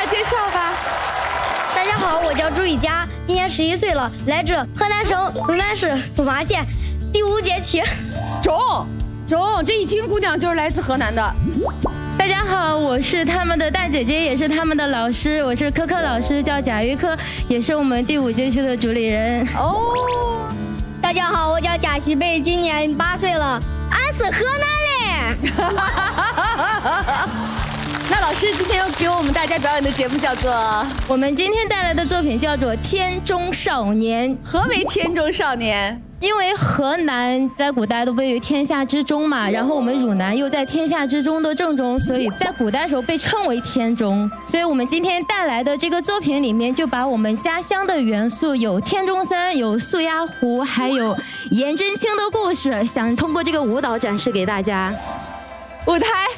绍介绍吧。 大家好，我叫朱雨佳，今年11岁了，来自河南省汝南市出发县，第5节气。 中，这一听姑娘就是来自河南的。 大家好，我是他们的大姐姐，也是他们的老师，我是科科老师，叫贾玉科，也是我们第5街区的主理人。 哦，大家好，我叫贾西贝，今年8岁了，俺是河南的。 那老师今天要给我们大家表演的节目叫做， 我们今天带来的作品叫做《天中少年》。 何为天中少年？ 因为河南在古代都位于天下之中嘛，然后我们汝南又在天下之中的正中，所以在古代时候被称为天中。所以我们今天带来的这个作品里面，就把我们家乡的元素，有天中山，有素鸭湖，还有颜真卿的故事，想通过这个舞蹈展示给大家。 舞台